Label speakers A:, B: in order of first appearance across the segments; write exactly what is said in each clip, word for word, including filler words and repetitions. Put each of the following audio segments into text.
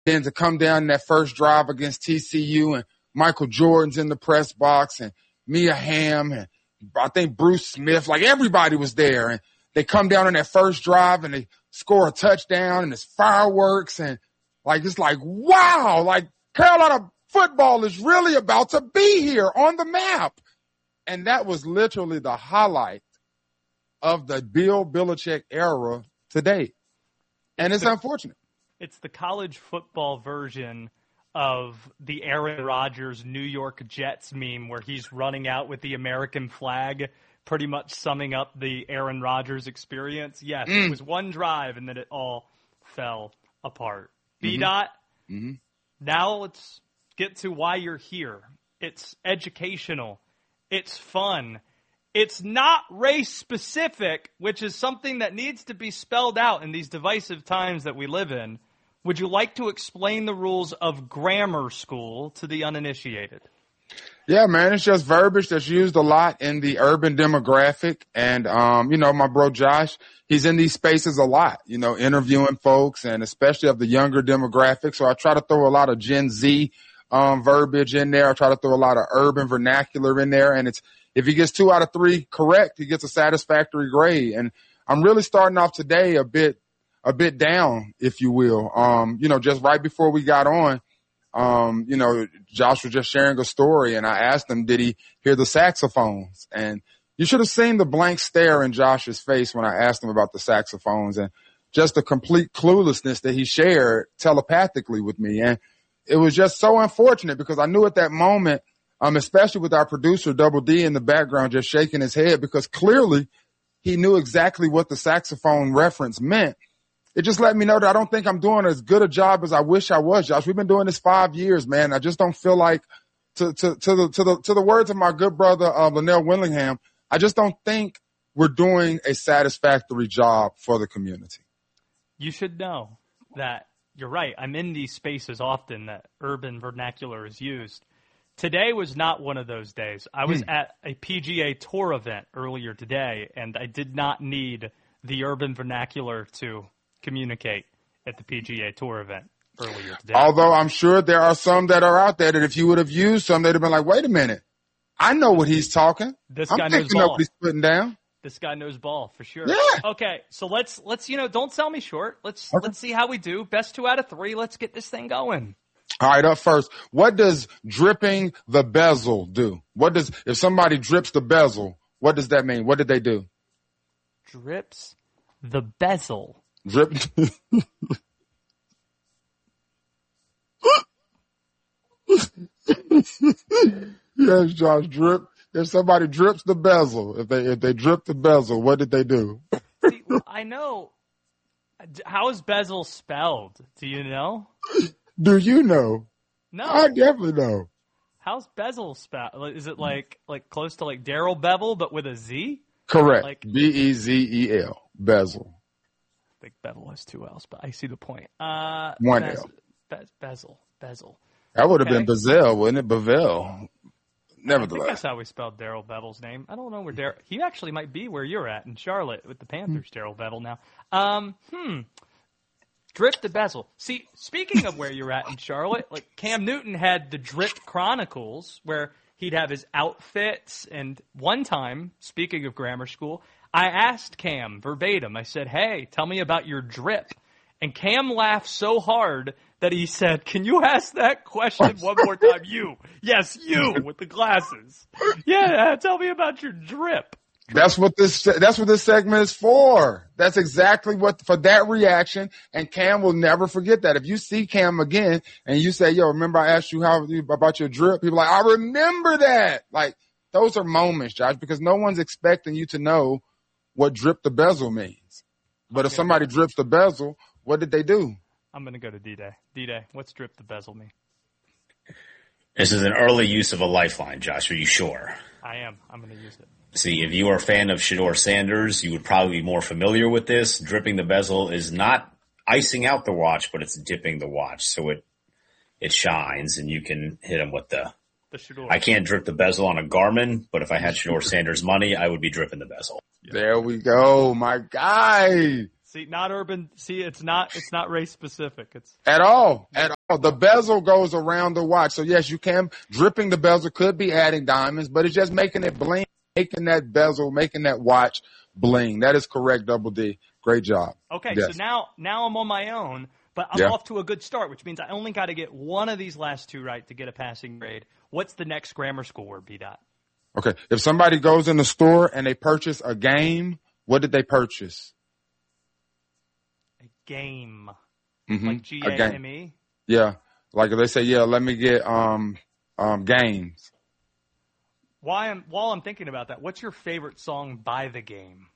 A: then to come down that first drive against T C U and Michael Jordan's in the press box and Mia Hamm and I think Bruce Smith, like everybody was there. And they come down on that first drive and they score a touchdown and it's fireworks and like, it's like, wow, like Carolina football is really about to be here on the map. And that was literally the highlight of the Bill Belichick era to date. And it's, it's the, unfortunate.
B: It's the college football version of the Aaron Rodgers New York Jets meme where he's running out with the American flag, pretty much summing up the Aaron Rodgers experience. Yes, mm. It was one drive and then it all fell apart. Mm-hmm. B-Dot, mm-hmm. Now let's get to why you're here. It's educational. It's fun. It's not race-specific, which is something that needs to be spelled out in these divisive times that we live in. Would you like to explain the rules of grammar school to the uninitiated?
A: Yeah, man, it's just verbiage that's used a lot in the urban demographic. And, um, you know, my bro Josh, he's in these spaces a lot, you know, interviewing folks and especially of the younger demographic. So I try to throw a lot of Gen Z um, verbiage in there. I try to throw a lot of urban vernacular in there. And it's, if he gets two out of three correct, he gets a satisfactory grade. And I'm really starting off today a bit, a bit down, if you will. Um, you know, just right before we got on, um, you know, Josh was just sharing a story and I asked him, did he hear the saxophones? And you should have seen the blank stare in Josh's face when I asked him about the saxophones and just the complete cluelessness that he shared telepathically with me. And it was just so unfortunate because I knew at that moment, um, especially with our producer, Double D, in the background, just shaking his head because clearly he knew exactly what the saxophone reference meant. It just let me know that I don't think I'm doing as good a job as I wish I was, Josh. We've been doing this five years, man. I just don't feel like, to to to the to the to the words of my good brother uh, Linnell Willingham, I just don't think we're doing a satisfactory job for the community.
B: You should know that you're right. I'm in these spaces often that urban vernacular is used. Today was not one of those days. I was hmm. at a P G A Tour event earlier today, and I did not need the urban vernacular to communicate at the P G A Tour event earlier today.
A: Although I'm sure there are some that are out there that if you would have used some, they'd have been like, wait a minute. I know what he's talking.
B: This
A: I'm
B: guy knows
A: picking
B: ball.
A: up what he's putting down.
B: This guy knows ball for sure.
A: Yeah.
B: Okay, so let's let's you know, don't sell me short. Let's okay. let's see how we do. Best two out of three. Let's get this thing going.
A: All right, up first, what does dripping the bezel do? What does, if somebody drips the bezel, what does that mean? What did they do?
B: Drips the bezel.
A: Drip. Yes, Josh, drip. If somebody drips the bezel, if they, if they drip the bezel, what did they do?
B: See, I know. How is bezel spelled? Do you know?
A: Do you know?
B: No.
A: I definitely know.
B: How's bezel spelled? Is it like like close to like Daryl Bevel, but with a Z?
A: Correct.
B: Like
A: B E Z E L. Bezel.
B: I think Bevel has two L's, but I see the point. Uh,
A: One
B: Bez-
A: L.
B: Be- bezel. Bezel.
A: That would have
B: Okay.
A: been Bezel, wouldn't it? Bevel. Nevertheless.
B: I think that's how we spelled Daryl Bevel's name. I don't know where Daryl. He actually might be where you're at in Charlotte with the Panthers. Mm-hmm. Daryl Bevel now. Um. Hmm. Drip the bezel. See, speaking of where you're at in Charlotte, like Cam Newton had the Drip Chronicles where he'd have his outfits. And one time, speaking of grammar school, I asked Cam verbatim, I said, hey, tell me about your drip. And Cam laughed so hard that he said, can you ask that question one more time? You. Yes, you with the glasses. Yeah, tell me about your drip.
A: That's what this, that's what this segment is for. That's exactly what, for that reaction. And Cam will never forget that. If you see Cam again and you say, yo, remember I asked you how about your drip? People are like, I remember that. Like, those are moments, Josh, because no one's expecting you to know what drip the bezel means. But if somebody drips the bezel, what did they do?
B: I'm going to go to D-Day. D-Day, what's drip the bezel mean?
C: This is an early use of a lifeline, Josh. Are you sure?
B: I am. I'm going to use it.
C: See, if you are a fan of Shedeur Sanders, you would probably be more familiar with this. Dripping the bezel is not icing out the watch, but it's dipping the watch. So it it shines, and you can hit them with the,
B: the Shedeur.
C: I can't drip the bezel on a Garmin, but if I had Shedeur Sanders money, I would be dripping the bezel.
A: There we go, my guy.
B: See, not urban. See, it's not it's not race specific. It's
A: At all. At all. The bezel goes around the watch. So yes, you can, dripping the bezel could be adding diamonds, but it's just making it bling, making that bezel, making that watch bling. That is correct, Double D. Great job.
B: Okay,
A: Yes.
B: so now now I'm on my own, but I'm
A: Yeah.
B: off to a good start, which means I only got to get one of these last two right to get a passing grade. What's the next grammar school word, B-Dot?
A: Okay. If somebody goes in the store and they purchase a game, what did they purchase?
B: A game.
A: Mm-hmm.
B: Like G A M E?
A: Yeah. Like if they say, yeah, let me get um um games.
B: Why I'm, while I'm thinking about that, what's your favorite song by The Game?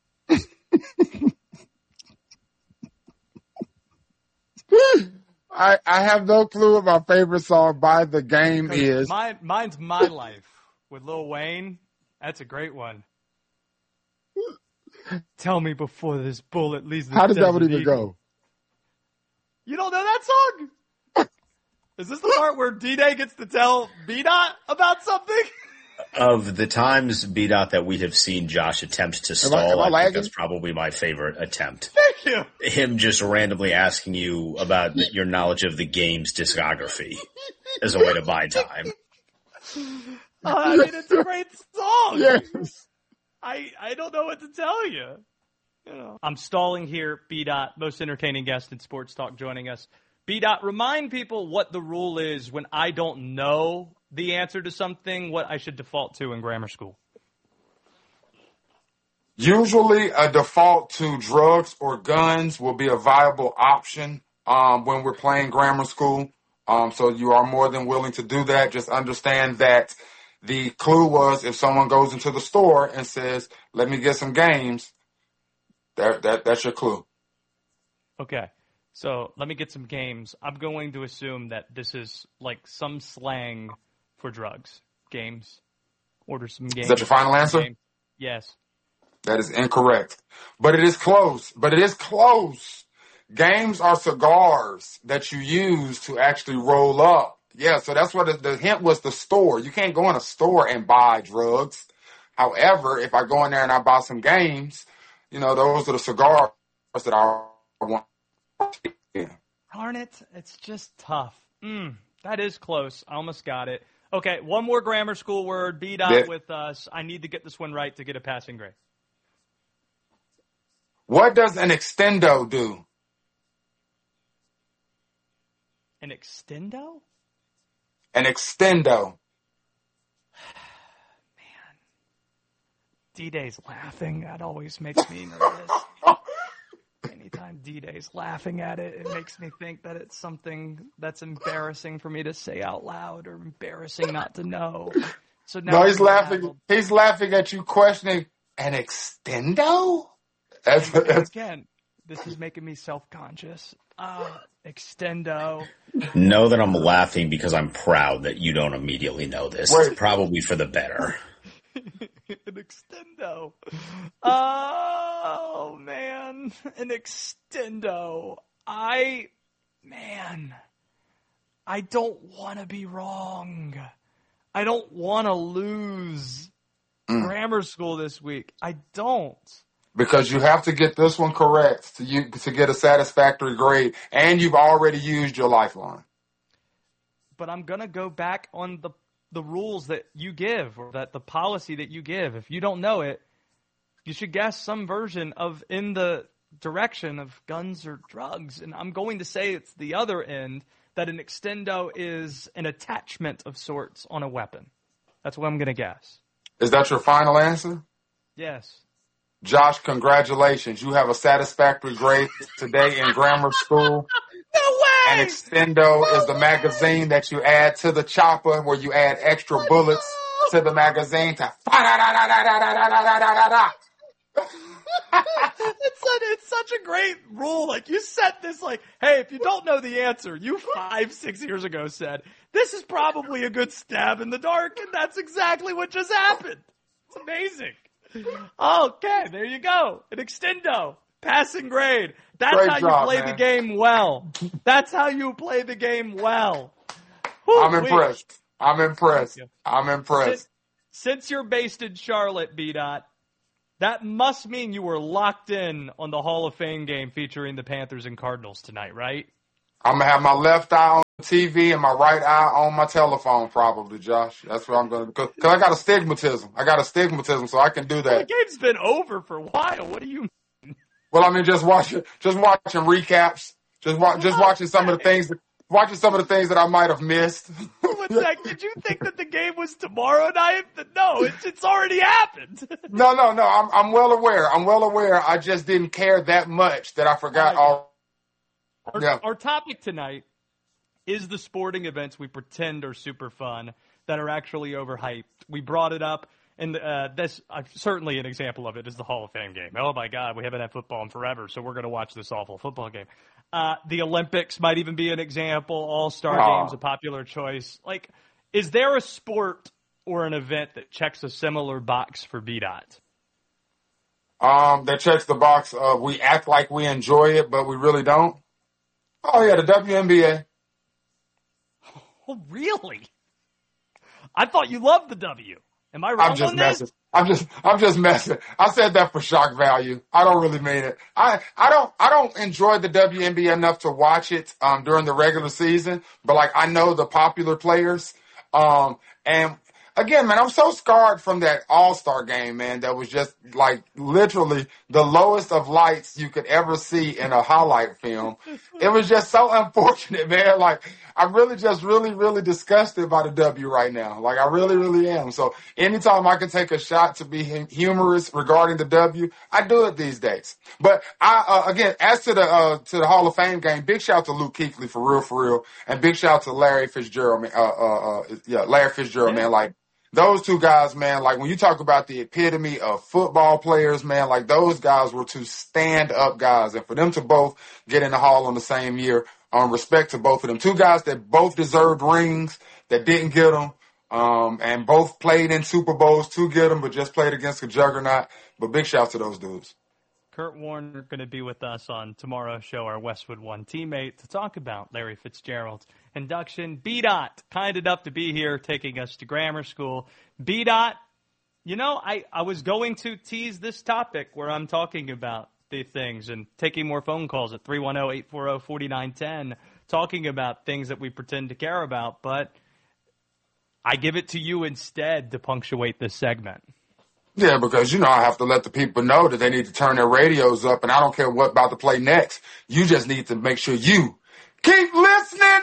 A: I, I have no clue what my favorite song by The Game is.
B: My, mine's My Life with Lil Wayne. That's a great one. Tell me before this bullet leaves the
A: How does that
B: desert
A: one even
B: eagle.
A: go?
B: You don't know that song? Is this the part where D-Day gets to tell B-Dot about something?
C: Of the times, B-Dot, that we have seen Josh attempt to
A: Am I-
C: stall,
A: am I
C: I, think
A: lagging?
C: that's probably my favorite attempt.
B: Thank you.
C: Him just randomly asking you about your knowledge of the game's discography as a way to buy time.
B: Uh, I mean, it's a great song.
A: Yes.
B: I, I don't know what to tell you. You know. I'm stalling here. B-Dot, most entertaining guest in sports talk, joining us. B-Dot, remind people what the rule is when I don't know the answer to something, what I should default to in grammar school.
A: Usually a default to drugs or guns will be a viable option um, when we're playing grammar school. Um, so you are more than willing to do that. Just understand that the clue was if someone goes into the store and says, let me get some games, that, that that's your clue.
B: Okay. So let me get some games. I'm going to assume that this is like some slang for drugs. Games. Order some games.
A: Is that your final answer?
B: Games. Yes.
A: That is incorrect. But it is close. But it is close. Games are cigars that you use to actually roll up. Yeah, so that's what the, the hint was, the store. You can't go in a store and buy drugs. However, if I go in there and I buy some games, you know, those are the cigars that I want. Yeah.
B: Darn it. It's just tough. Mm, that is close. I almost got it. Okay, one more grammar school word. B-Dot
A: Yeah.
B: with us. I need to get this one right to get a passing grade.
A: What does an extendo do?
B: An extendo?
A: An extendo.
B: D-Day's laughing. That always makes me nervous. Anytime D-Day's laughing at it, it makes me think that it's something that's embarrassing for me to say out loud or embarrassing not to know. So now
A: No, he's
B: I'm
A: laughing.
B: rattled.
A: He's laughing at you questioning an extendo? That's, that's
B: Again, this is making me self-conscious. Ah, extendo.
C: Know that I'm laughing because I'm proud that you don't immediately know this.
A: Wait.
C: It's probably for the better.
B: An extendo. Oh, man. An extendo. I, man, I don't want to be wrong. I don't want to lose
A: Mm.
B: grammar school this week. I don't.
A: because you have to get this one correct to you to get a satisfactory grade, and you've already used your lifeline.
B: But I'm going to go back on the the rules that you give, or that the policy that you give. If you don't know it, you should guess some version of in the direction of guns or drugs. And I'm going to say it's the other end, that an extendo is an attachment of sorts on a weapon. That's what I'm going to guess.
A: Is that your final answer?
B: Yes.
A: Josh, congratulations. You have a satisfactory grade today in grammar school.
B: No way!
A: An extendo is the magazine that you add to the chopper, where you add extra bullets to the magazine to
B: it's, such, it's such a great rule. Like, you set this like, hey, if you don't know the answer, you five, six years ago said, this is probably a good stab in the dark, and that's exactly what just happened. It's amazing. Okay, there you go. An extendo. Passing grade. That's
A: Great
B: how
A: job,
B: you play
A: man.
B: the game well. That's how you play the game well.
A: I'm
B: Whew-wee.
A: impressed. I'm impressed.
B: Thank you.
A: I'm impressed.
B: Since, since you're based in Charlotte, B-Dot, That must mean you were locked in on the Hall of Fame game featuring the Panthers and Cardinals tonight, right?
A: I'm going to have my left eye on the T V and my right eye on my telephone probably, Josh. That's what I'm going to do. Because I got astigmatism. I got astigmatism, so I can do that.
B: Well, the game's been over for a while. What do you mean?
A: Well, I mean, just watching, just watching recaps. Just, wa- just watching some of the things that, watching some of the things that I might have missed.
B: One sec, did you think that the game was tomorrow night? No, it's, it's already happened.
A: No, no, no. I'm, I'm well aware. I'm well aware. I just didn't care that much that I forgot all.
B: Our,
A: yeah.
B: our topic tonight is the sporting events we pretend are super fun that are actually overhyped. We brought it up, and uh, that's uh, certainly an example of it is the Hall of Fame game. Oh, my God, we haven't had football in forever, so we're going to watch this awful football game. Uh, the Olympics might even be an example. All-Star
A: oh.
B: games, a popular choice. Like, is there a sport or an event that checks a similar box for B DOT?
A: Um, that checks the box of we act like we enjoy it, but we really don't? Oh, yeah, the W N B A.
B: Oh, really? I thought you loved the W. Am I wrong
A: I'm just
B: on
A: messing.
B: this?
A: I'm just, I'm just messing. I said that for shock value. I don't really mean it. I, I don't, I don't enjoy the W N B A enough to watch it, um, during the regular season, but like I know the popular players. Um, and again, man, I'm so scarred from that All-Star game, man, that was just like literally the lowest of lights you could ever see in a highlight film. It was just so unfortunate, man. Like, I'm really just really, really disgusted by the W right now. Like, I really, really am. So anytime I can take a shot to be humorous regarding the W, I do it these days. But I, uh, again, as to the, uh, to the Hall of Fame game, big shout out to Luke Kuechly for real, for real. And big shout out to Larry Fitzgerald, uh, uh, uh yeah, Larry Fitzgerald, man. Like, those two guys, man, like when you talk about the epitome of football players, man, like those guys were two stand-up guys. And for them to both get in the Hall on the same year, um, respect to both of them. Two guys that both deserved rings, that didn't get them, um, and both played in Super Bowls to get them, but just played against a juggernaut. But big shout to those dudes.
B: Kurt Warner going to be with us on tomorrow's show, our Westwood One teammate, to talk about Larry Fitzgerald's induction. B DOT, kind enough to be here, taking us to grammar school. B DOT, you know, I, I was going to tease this topic where I'm talking about the things and taking more phone calls at three one zero, eight four zero, four nine one zero, talking about things that we pretend to care about, but I give it to you instead to punctuate this segment.
A: Yeah, because, you know, I have to let the people know that they need to turn their radios up, and I don't care what about to play next. You just need to make sure you keep listening.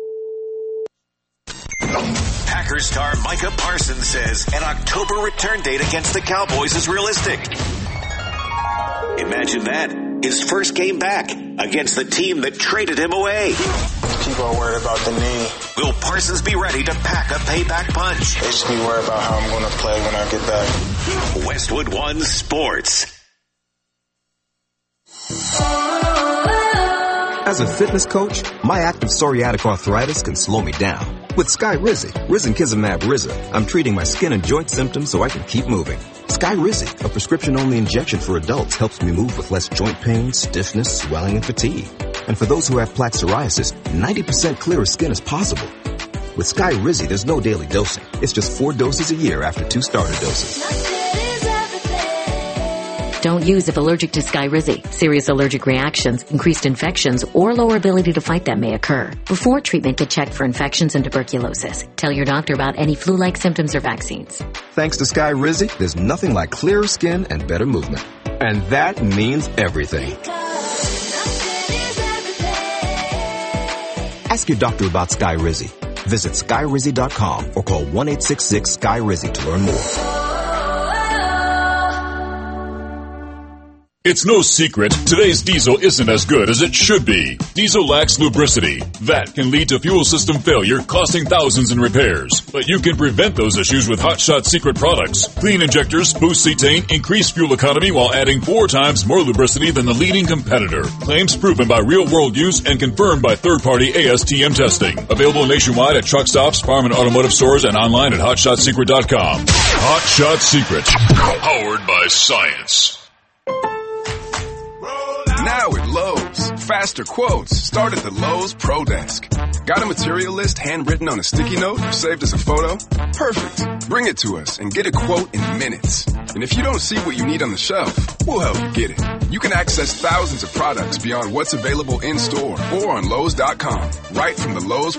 D: Packers star Micah Parsons says an October return date against the Cowboys is realistic. Imagine that. His first game back against the team that traded him away.
E: People are worried about the knee.
D: Will Parsons be ready to pack a payback punch?
E: They should be worried about how I'm going to play when I get back.
D: Westwood One Sports.
F: As a fitness coach, my active psoriatic arthritis can slow me down. With Skyrizi, Risankizumab Riza, I'm treating my skin and joint symptoms so I can keep moving. Skyrizi, a prescription-only injection for adults, helps me move with less joint pain, stiffness, swelling, and fatigue. And for those who have plaque psoriasis, ninety percent clearer skin is possible. With Skyrizi, there's no daily dosing. It's just four doses a year after two starter doses.
G: Don't use if allergic to Skyrizi. Serious allergic reactions, increased infections, or lower ability to fight them may occur. Before treatment, get checked for infections and tuberculosis. Tell your doctor about any flu-like symptoms or vaccines.
F: Thanks to Skyrizi, there's nothing like clearer skin and better movement. And that means everything. Ask your doctor about Skyrizi. Visit Skyrizi dot com or call one eight six six Sky Rizi to learn more.
H: It's no secret, today's diesel isn't as good as it should be. Diesel lacks lubricity. That can lead to fuel system failure, costing thousands in repairs. But you can prevent those issues with Hot Shot Secret products. Clean injectors boost cetane, increase fuel economy while adding four times more lubricity than the leading competitor. Claims proven by real-world use and confirmed by third-party A S T M testing. Available nationwide at truck stops, farm and automotive stores, and online at hot shot secret dot com. Hot Shot Secret. Powered by science.
I: Now at Lowe's, faster quotes, start at the Lowe's Pro Desk. Got a material list handwritten on a sticky note or saved as a photo? Perfect. Bring it to us and get a quote in minutes. And if you don't see what you need on the shelf, we'll help you get it. You can access thousands of products beyond what's available in store or on Lowe's dot com, right from the Lowe's